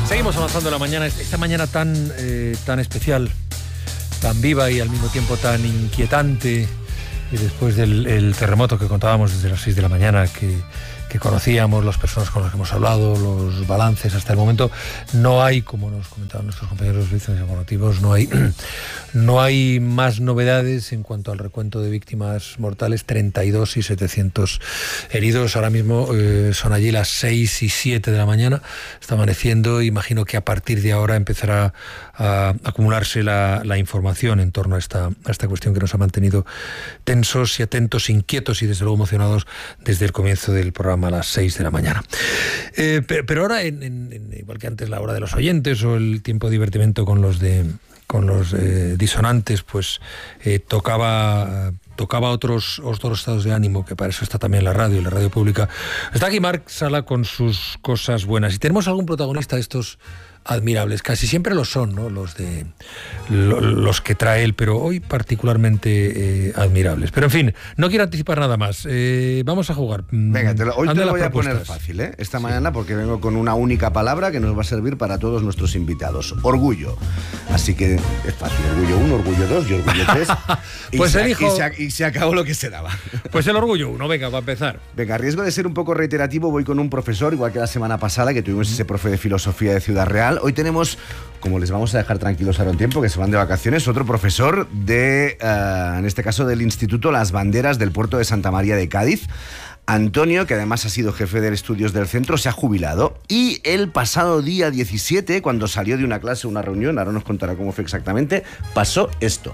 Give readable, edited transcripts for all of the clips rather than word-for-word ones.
Seguimos avanzando la mañana, esta mañana tan especial, tan viva y al mismo tiempo tan inquietante, y después del terremoto que contábamos desde las 6 de la mañana, que conocíamos, las personas con las que hemos hablado, los balances hasta el momento, no hay, como nos comentaban nuestros compañeros informativos, no hay más novedades en cuanto al recuento de víctimas mortales, 32 y 700 heridos. Ahora mismo son allí las 6 y 7 de la mañana, está amaneciendo. Imagino que a partir de ahora empezará a acumularse la información en torno a esta cuestión que nos ha mantenido tensos y atentos, inquietos y desde luego emocionados desde el comienzo del programa a las 6 de la mañana. Pero ahora, igual que antes la hora de los oyentes o el tiempo de divertimento con los disonantes, pues tocaba otros estados de ánimo, que para eso está también la radio pública. Está aquí Marc Sala con sus cosas buenas. Y tenemos algún protagonista de estos admirables, casi siempre lo son, ¿no? Los que trae él, pero hoy particularmente admirables. Pero en fin, no quiero anticipar nada más. Vamos a jugar. Venga, hoy te lo voy a poner fácil, esta mañana, porque vengo con una única palabra que nos va a servir para todos nuestros invitados: orgullo. Así que es fácil: orgullo 1, orgullo 2 y orgullo 3. Pues y se acabó lo que se daba. Pues el orgullo 1, venga, va a empezar. Venga, a riesgo de ser un poco reiterativo, voy con un profesor, igual que la semana pasada, que tuvimos ese profe de filosofía de Ciudad Real. Hoy tenemos, como les vamos a dejar tranquilos ahora un tiempo, que se van de vacaciones, otro profesor en este caso del Instituto Las Banderas del Puerto de Santa María de Cádiz. Antonio, que además ha sido jefe de estudios del centro, se ha jubilado, y el pasado día 17, cuando salió de una clase, una reunión, ahora nos contará cómo fue exactamente, pasó esto.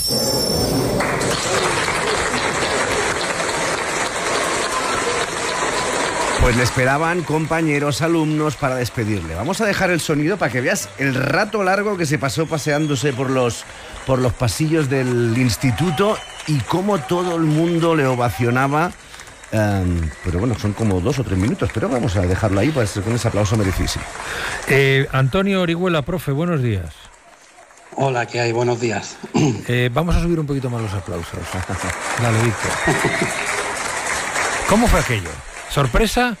Pues le esperaban compañeros, alumnos para despedirle. Vamos a dejar el sonido para que veas el rato largo que se pasó paseándose por los pasillos del instituto y cómo todo el mundo le ovacionaba. Pero bueno, son como 2 o 3 minutos, pero vamos a dejarlo ahí pues, con ese aplauso merecidísimo. Antonio Orihuela, profe, buenos días. Hola, ¿qué hay? Buenos días. Vamos a subir un poquito más los aplausos. Dale, Víctor. ¿Cómo fue aquello? ¿Sorpresa?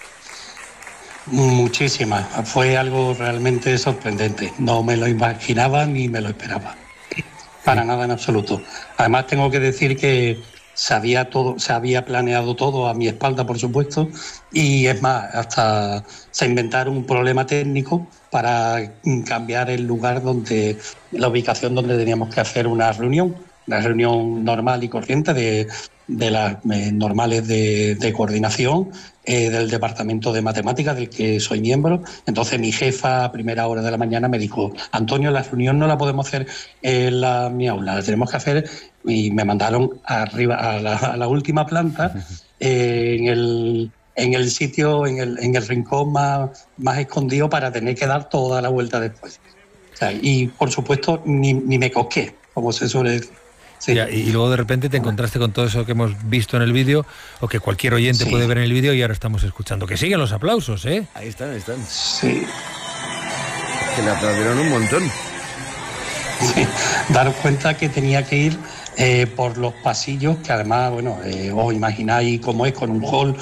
Muchísima. Fue algo realmente sorprendente. No me lo imaginaba ni me lo esperaba. Para nada en absoluto. Además tengo que decir que se había planeado todo a mi espalda, por supuesto, y es más, hasta se inventaron un problema técnico para cambiar el lugar la ubicación donde teníamos que hacer una reunión normal y corriente de las normales de coordinación del departamento de matemáticas del que soy miembro. Entonces mi jefa a primera hora de la mañana me dijo: Antonio, la reunión no la podemos hacer en mi aula, la tenemos que hacer, y me mandaron arriba a la última planta, en el sitio, en el rincón más escondido, para tener que dar toda la vuelta después. O sea, y por supuesto ni me cosqué, como se suele decir. Sí. Y luego de repente te encontraste con todo eso que hemos visto en el vídeo, o que cualquier oyente puede ver en el vídeo, y ahora estamos escuchando. Que siguen los aplausos, ¿eh? Ahí están. Sí. Que le aplaudieron un montón. Sí. Daros cuenta que tenía que ir por los pasillos, que además, bueno, os imagináis cómo es, con un hall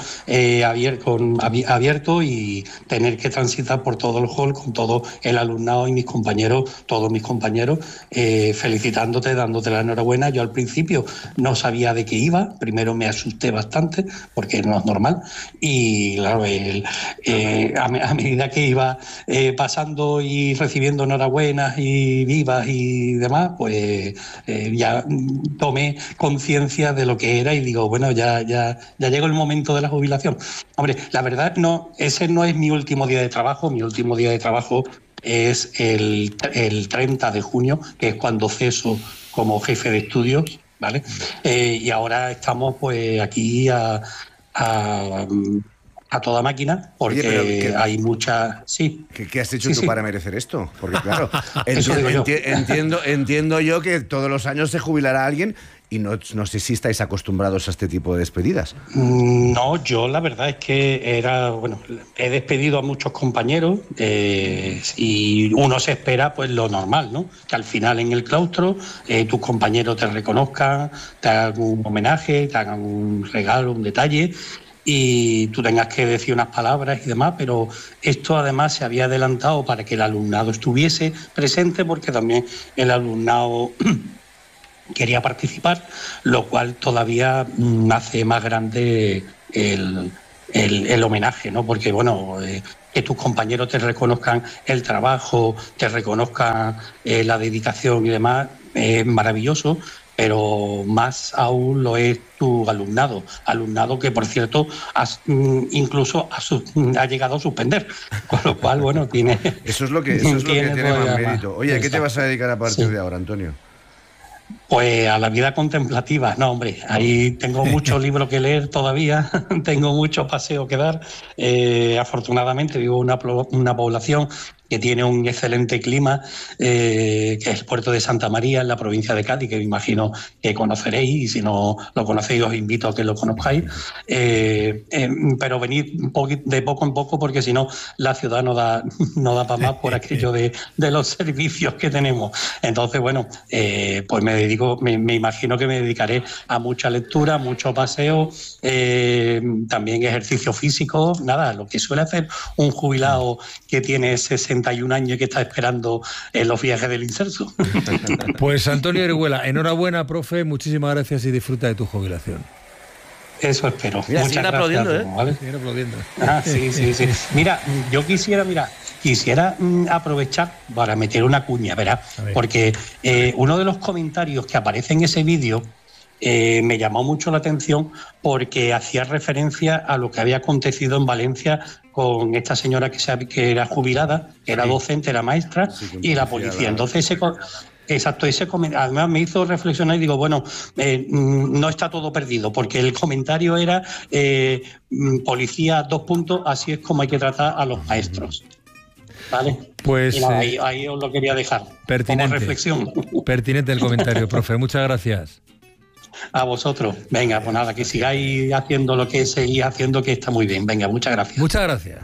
abierto, y tener que transitar por todo el hall con todo el alumnado y todos mis compañeros, felicitándote, dándote la enhorabuena. Yo al principio no sabía de qué iba, primero me asusté bastante, porque no es normal, y claro, a medida que iba pasando y recibiendo enhorabuenas y vivas y demás, pues ya tomé conciencia de lo que era, y digo, bueno, ya llegó el momento de la jubilación. Hombre, la verdad, ese no es mi último día de trabajo. Mi último día de trabajo es el 30 de junio, que es cuando ceso como jefe de estudios, ¿vale? Y ahora estamos pues aquí a toda máquina, porque oye, hay muchas... Sí. ¿Qué has hecho tú para merecer esto? Porque claro, entiendo yo que todos los años se jubilará alguien, y no sé si estáis acostumbrados a este tipo de despedidas. No, yo la verdad es que he despedido a muchos compañeros, y uno se espera pues lo normal, ¿no? Que al final en el claustro tus compañeros te reconozcan, te hagan un homenaje, te hagan un regalo, un detalle. y tú tengas que decir unas palabras y demás, pero esto además se había adelantado para que el alumnado estuviese presente, porque también el alumnado quería participar, lo cual todavía hace más grande el homenaje, ¿no? Porque, bueno, que tus compañeros te reconozcan el trabajo, te reconozcan la dedicación y demás, es maravilloso, pero más aún lo es tu alumnado que, por cierto, incluso ha llegado a suspender, con lo cual, bueno, tiene... Eso es lo que tiene más mérito. Oye, ¿a qué te vas a dedicar a partir de ahora, Antonio? Pues a la vida contemplativa. No, hombre, ahí tengo muchos libros que leer todavía, tengo mucho paseo que dar. Afortunadamente vivo en una población que tiene un excelente clima, que es el puerto de Santa María, en la provincia de Cádiz, que me imagino que conoceréis, y si no lo conocéis os invito a que lo conozcáis. Pero venid de poco en poco, porque si no la ciudad no da para más por aquello de los servicios que tenemos. Entonces, bueno, pues me imagino que me dedicaré a mucha lectura, mucho paseo, también ejercicio físico, nada, lo que suele hacer un jubilado que tiene 61 años y que está esperando los viajes del inserso. Pues Antonio Orihuela, enhorabuena, profe, muchísimas gracias y disfruta de tu jubilación. Eso espero. Mira, muchas gracias. Aplaudiendo, ¿vale? Siguen aplaudiendo. Sí. Mira, yo quisiera aprovechar para meter una cuña, ¿verdad? Porque uno de los comentarios que aparece en ese vídeo me llamó mucho la atención, porque hacía referencia a lo que había acontecido en Valencia con esta señora que era jubilada, que era docente, era maestra, y la policía. Entonces, ese comentario además me hizo reflexionar y digo, bueno, no está todo perdido, porque el comentario era policía, 2 puntos, así es como hay que tratar a los maestros. ¿Vale? Pues nada, ahí os lo quería dejar. Pertinente, como reflexión. Pertinente el comentario, profe. Muchas gracias. A vosotros. Venga, pues nada, que sigáis haciendo lo que seguís haciendo, que está muy bien. Venga, muchas gracias. Muchas gracias.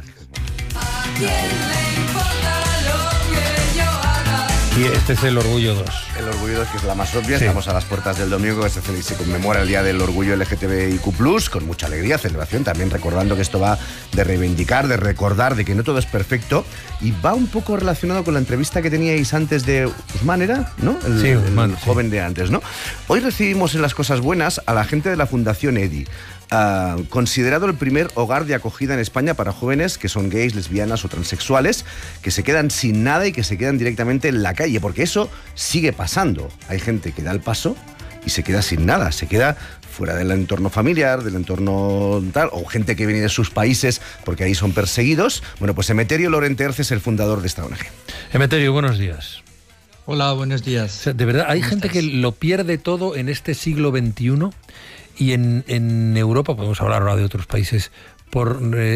Y este es el Orgullo 2. El Orgullo 2, que es la más obvia. Sí. Estamos a las puertas del domingo, que se conmemora el Día del Orgullo LGTBIQ+, con mucha alegría, celebración, también recordando que esto va de reivindicar, de recordar, de que no todo es perfecto, y va un poco relacionado con la entrevista que teníais antes de Usman, ¿era? ¿No? Usman, el joven de antes, ¿no? Hoy recibimos en Las Cosas Buenas a la gente de la Fundación EDI, considerado el primer hogar de acogida en España para jóvenes que son gays, lesbianas o transexuales, que se quedan sin nada y que se quedan directamente en la calle, porque eso sigue pasando. Hay gente que da el paso y se queda sin nada, se queda fuera del entorno familiar, del entorno tal, o gente que viene de sus países porque ahí son perseguidos. Bueno, pues Emeterio Lorente Erce es el fundador de esta ONG. Emeterio, buenos días. Hola, buenos días. O sea, de verdad, hay gente que lo pierde todo en este siglo XXI. Y en Europa, podemos hablar ahora de otros países, por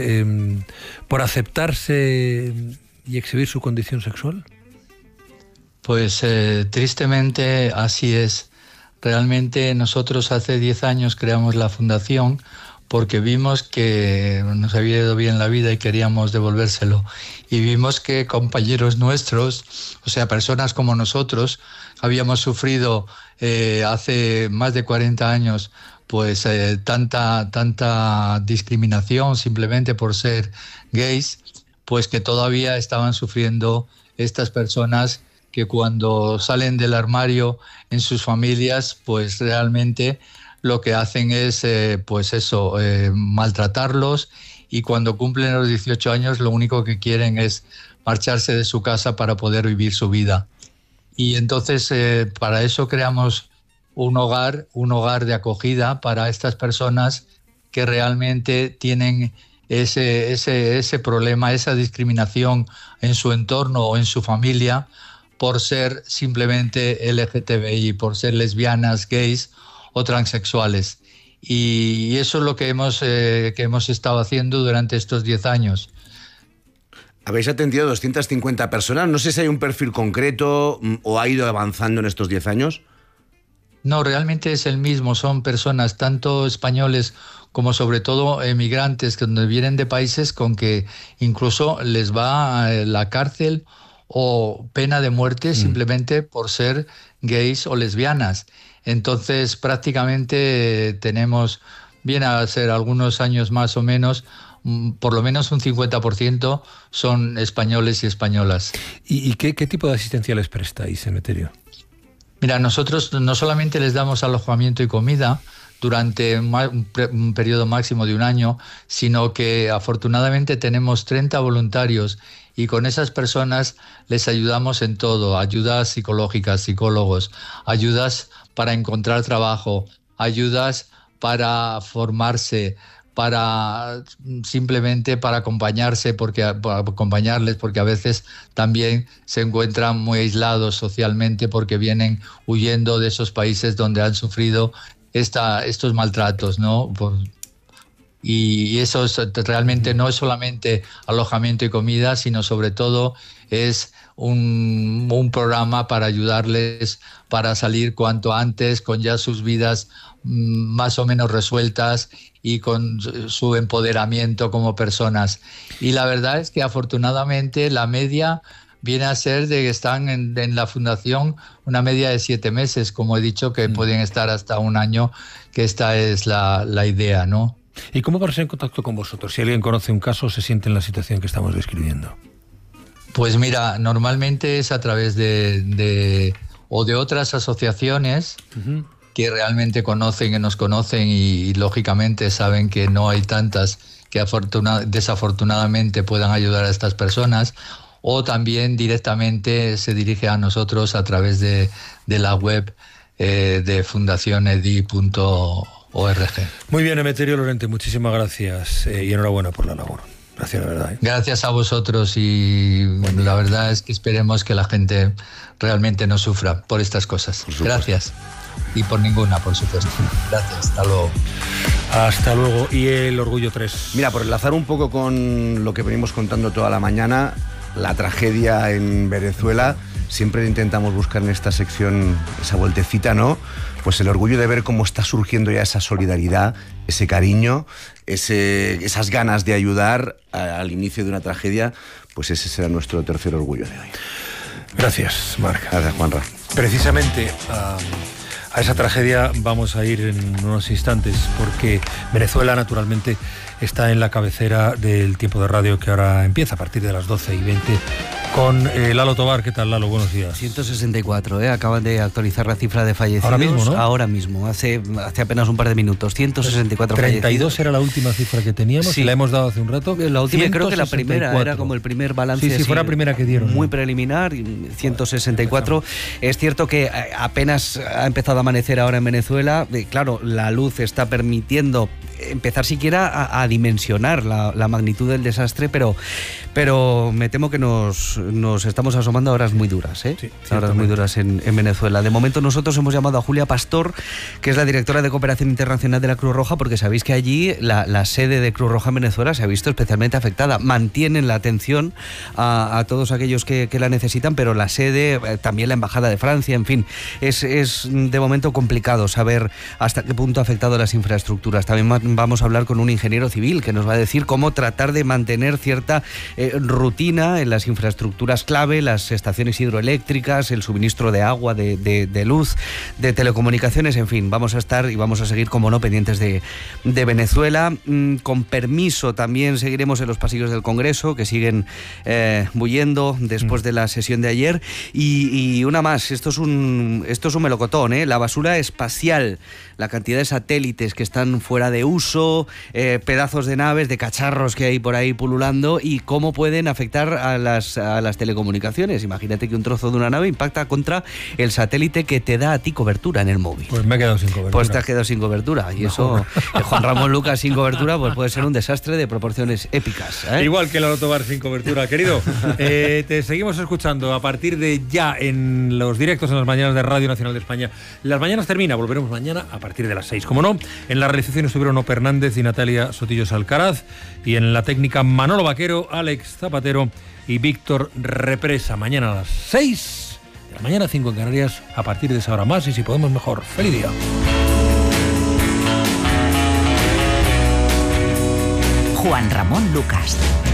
aceptarse y exhibir su condición sexual. Pues tristemente así es. Realmente nosotros hace 10 años creamos la fundación porque vimos que nos había ido bien la vida y queríamos devolvérselo. Y vimos que compañeros nuestros, o sea, personas como nosotros, habíamos sufrido hace más de 40 años pues tanta discriminación simplemente por ser gays, pues que todavía estaban sufriendo estas personas que cuando salen del armario en sus familias, pues realmente lo que hacen es maltratarlos, y cuando cumplen los 18 años lo único que quieren es marcharse de su casa para poder vivir su vida. Y entonces para eso creamos un hogar de acogida para estas personas que realmente tienen ese problema, esa discriminación en su entorno o en su familia por ser simplemente LGTBI, por ser lesbianas, gays o transexuales. Y eso es lo que hemos estado haciendo durante estos 10 años. Habéis atendido 250 personas. No sé si hay un perfil concreto o ha ido avanzando en estos 10 años. No, realmente es el mismo. Son personas tanto españoles como sobre todo emigrantes que vienen de países con que incluso les va a la cárcel o pena de muerte simplemente por ser gays o lesbianas. Entonces prácticamente tenemos viene a ser algunos años más o menos, por lo menos un 50% son españoles y españolas. ¿Y qué tipo de asistencia les prestáis, Emeterio? Mira, nosotros no solamente les damos alojamiento y comida durante un periodo máximo de un año, sino que afortunadamente tenemos 30 voluntarios y con esas personas les ayudamos en todo, ayudas psicológicas, psicólogos, ayudas para encontrar trabajo, ayudas para formarse, simplemente para acompañarles, porque a veces también se encuentran muy aislados socialmente porque vienen huyendo de esos países donde han sufrido estos maltratos, ¿no? Y eso realmente no es solamente alojamiento y comida, sino sobre todo es un programa para ayudarles para salir cuanto antes con ya sus vidas más o menos resueltas y con su empoderamiento como personas. Y la verdad es que afortunadamente la media viene a ser de que están en la fundación una media de 7 meses, como he dicho, que pueden estar hasta un año, que esta es la idea, ¿no? ¿Y cómo ponerse en contacto con vosotros? Si alguien conoce un caso, se siente en la situación que estamos describiendo. Pues mira, normalmente es a través de otras asociaciones que realmente nos conocen y lógicamente saben que no hay tantas que desafortunadamente puedan ayudar a estas personas, o también directamente se dirige a nosotros a través de la web de fundacionedi.org. Muy bien, Emeterio Lorente, muchísimas gracias y enhorabuena por la labor. Gracias, la verdad. Gracias a vosotros y la verdad es que esperemos que la gente realmente no sufra por estas cosas. Gracias. Y por ninguna, por supuesto. Gracias, hasta luego. Hasta luego. ¿Y el Orgullo 3? Mira, por enlazar un poco con lo que venimos contando toda la mañana, la tragedia en Venezuela, siempre intentamos buscar en esta sección esa vueltecita, ¿no? Pues el orgullo de ver cómo está surgiendo ya esa solidaridad, ese cariño, esas ganas de ayudar al inicio de una tragedia, pues ese será nuestro tercer orgullo de hoy. Gracias, Marc. Gracias, Juanra. Precisamente a esa tragedia vamos a ir en unos instantes, porque Venezuela, naturalmente, está en la cabecera del tiempo de radio que ahora empieza a partir de las 12:20 con Lalo Tobar. ¿Qué tal, Lalo? Buenos días. 164, acaban de actualizar la cifra de fallecidos. Ahora mismo, ¿no? Ahora mismo, hace apenas un par de minutos. 164 32 fallecidos. Era la última cifra que teníamos, sí. La hemos dado hace un rato. La última, creo que la primera, era como el primer balance. Sí, fue la primera que dieron. Muy preliminar, 164. Es cierto que apenas ha empezado a amanecer ahora en Venezuela. Claro, la luz está permitiendo empezar siquiera a dimensionar la magnitud del desastre, pero me temo que nos estamos asomando a horas muy duras, Sí, horas muy duras en Venezuela. De momento nosotros hemos llamado a Julia Pastor, que es la directora de Cooperación Internacional de la Cruz Roja, porque sabéis que allí la sede de Cruz Roja en Venezuela se ha visto especialmente afectada. Mantienen la atención a todos aquellos que la necesitan, pero la sede, también la Embajada de Francia, en fin, es de momento complicado saber hasta qué punto ha afectado las infraestructuras. También vamos a hablar con un ingeniero civil que nos va a decir cómo tratar de mantener cierta rutina en las infraestructuras clave, las estaciones hidroeléctricas, el suministro de agua, de luz, de telecomunicaciones, en fin, vamos a estar y vamos a seguir, como no, pendientes de Venezuela. Con permiso, también seguiremos en los pasillos del Congreso, que siguen bulliendo después de la sesión de ayer. Y una más, esto es un melocotón, la basura espacial, la cantidad de satélites que están fuera de uso, pedazos de naves, de cacharros que hay por ahí pululando, y cómo pueden afectar a las telecomunicaciones. Imagínate que un trozo de una nave impacta contra el satélite que te da a ti cobertura en el móvil. Pues me he quedado sin cobertura. Pues te has quedado sin cobertura. Y eso, Juan Ramón Lucas sin cobertura, pues puede ser un desastre de proporciones épicas. Igual que Lalo Tobar sin cobertura. Querido, te seguimos escuchando a partir de ya en los directos en las mañanas de Radio Nacional de España. Las mañanas termina, volveremos mañana a partir de las 6. Como no, en la realización estuvieron Ope Hernández y Natalia Sotillos Alcaraz, y en la técnica Manolo Vaquero, Alex Zapatero y Víctor Represa. Mañana a las 6 de la mañana, 5 en Canarias, a partir de esa hora más, y si podemos mejor. ¡Feliz día! Juan Ramón Lucas.